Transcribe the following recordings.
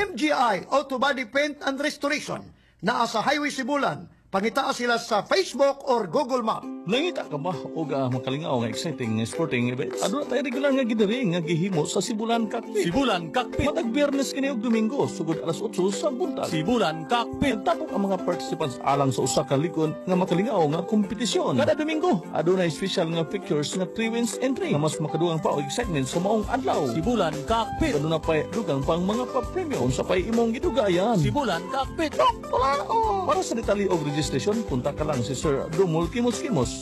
MGI Auto Body Paint and Restoration. Naa sa Highway Sibulan. Pangitaa sila sa Facebook or Google Map. Nangita ka ba o makalingaw nga exciting nga sporting event? Ano na tayo regular nga gidari nga gihimo sa Sibulan Cockpit? Sibulan Cockpit. Matag Biyernes kini og Domingo sugod alas 8 sa buntag. Sibulan Cockpit. Tapos ang mga participants alang sa usa ka likod nga makalingaw nga kompetisyon. Kada Domingo adunay special nga pictures nga 3 wins entry nga mas makadugang pa og excitement sa maong adlaw. Sibulan Cockpit. Aduna pa dugang pang mga pa-premium sa pay imong gidugayan. Sibulan Cockpit. Para sa detalye og registration, punta ka lang si Sir Dumol Kimos-Kimos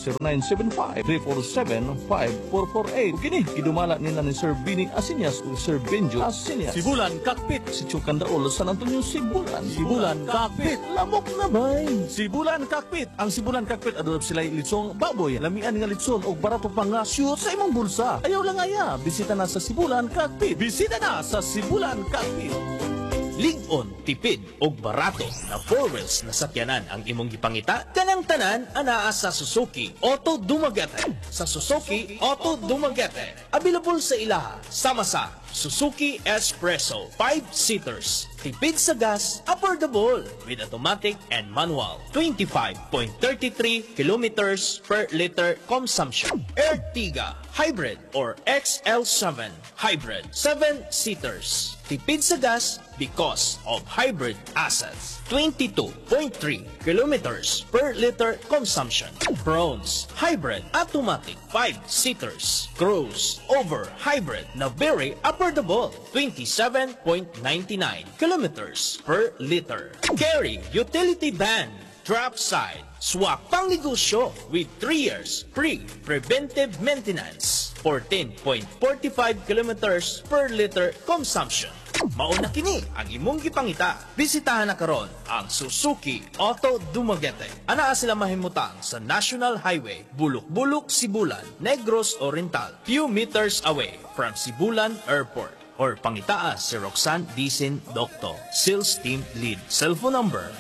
0975-347-5448. Kini, idumala nila ni Sir Bini Asinyas o Sir Benjo Asinyas. Sibulan Cockpit. Si Chukandaol, San Antonio, Sibulan. Sibulan Cockpit. Lamok na bay. Sibulan Cockpit. Ang Sibulan Cockpit, adulap sila litsong baboy. Lamian nga litson o barato pa nga shoot sa imong bulsa. Ayaw lang aya. Bisita na sa Sibulan Cockpit. Bisita na sa Sibulan Cockpit. Lig-on, tipid, og barato na 4 wheels na sakyanan ang imong gipangita kanang tanan anaa sa Suzuki Auto Dumaguete. Sa Suzuki Auto Dumaguete, available sa ilaha sama sa Suzuki Espresso 5-seaters, tipid sa gas, affordable with automatic and manual, 25.33 kilometers per liter consumption. Ertiga Hybrid or XL7 Hybrid 7-seaters, tipid sa gas because of hybrid assets, 22.3 kilometers per liter consumption. Bronze Hybrid Automatic 5-seaters, cruise over hybrid na very affordable, 27.99 kilometers per liter. Carry Utility Van Drop Side Swap pangnegosyo with 3 years free preventive maintenance, 14.45 kilometers per liter consumption. Mauna kini ang imong gipangita. Bisitahan na karon ang Suzuki Auto Dumaguete. Anaa sila mahimutang sa National Highway, Bulok-Bulok, Sibulan, Negros Oriental, few meters away from Sibulan Airport. Or pangitaa si Roxanne Dicen Docto, Sales Team Lead. Cellphone number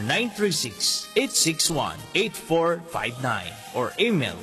0936-861-8459 or email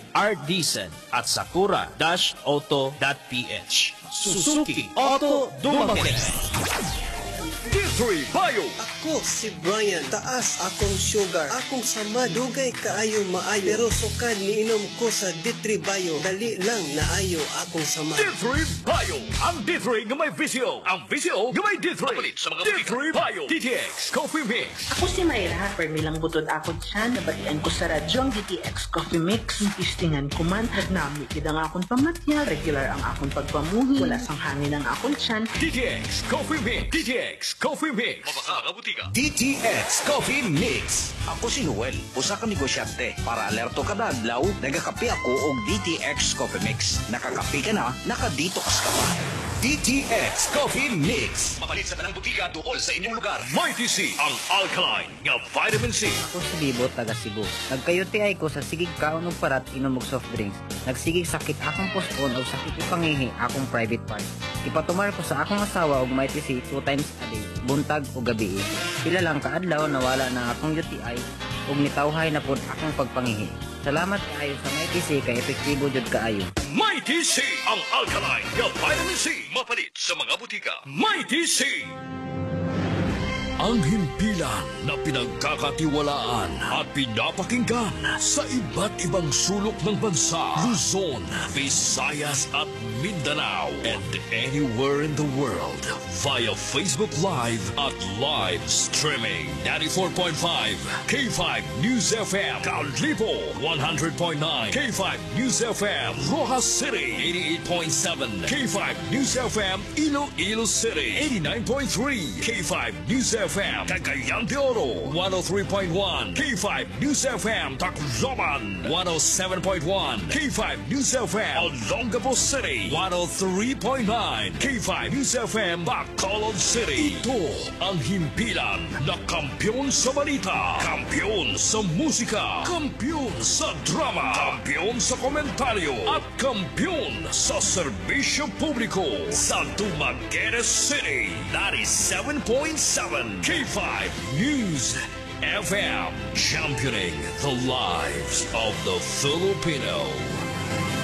rdicen@sakura-auto.ph. Suzuki Auto Dumaguete. D3 Bio. Ako si Brian, taas akong sugar, akong sama, dugay kaayo maayo, pero sukad niinom ko sa D3 Bio, dali lang naayo akong sama. D3 Bio. Ang D3 nga may visyo. Ang visyo nga may D3. Sa mga D3 Bio. DTX Coffee Mix. Ako si Mayra, permilang butod ako dyan, nabatian ko sa radyo ang DTX Coffee Mix. Istingan ko man, nagnami kidang akong pamatya, regular ang akong pagpamuhi, wala sang hangin ang akong tiyan. DTX Coffee Mix. DTX Coffee Mix. Mabaka butika. DTX Coffee Mix. Ako si Noel, usa ka negosyante. Para alerto kada adlaw, nagakape ako og DTX Coffee Mix. Nakakape ka na, nakadetox ka pa. DTX Coffee Mix. Mapalit sa tanang butika duol sa inyong lugar. Mighty C, ang alkaline nga vitamin C. Ako si Libo, taga Cebu. Nagkayuti ko sa sigig kaon og parat inom og soft drinks. Nagsigig sakit akong postpone o sakit ipangihi akong private part. Ipatumar ko sa akong asawa og Mighty C 2 times a day, buntag o gabi. Pila lang kaadlaw nawala na akong UTI ug nitawhay na pud akong pagpangihi. Salamat kaayo sa Mighty C kay epektibo jud kaayo. Mighty C, ang alkaline nga vitamin C. Mapalit sa mga butika. Mighty C. Ang himpilan na pinagkakatiwalaan at pinapakinggan sa iba't ibang sulok ng bansa, Luzon, Visayas at Mindanao, and anywhere in the world via Facebook Live at live streaming. 94.5 K5 News FM, Kalipo 100.9 K5 News FM, Rojas City 88.7 K5 News FM, Iloilo City 89.3 K5 News FM, Cagayan de Oro 103.1 K5 News FM, Tacloban 107.1 K5 News FM, Olongapo City 103.9 K5 News FM, Bacolod City. Ito ang himpilan na kampiyon sa balita, kampiyon sa musika, kampiyon sa drama, kampiyon sa komentaryo, at kampiyon sa serbisyo publiko sa Dumaguete City 97.7 K5 News FM, championing the lives of the Filipino.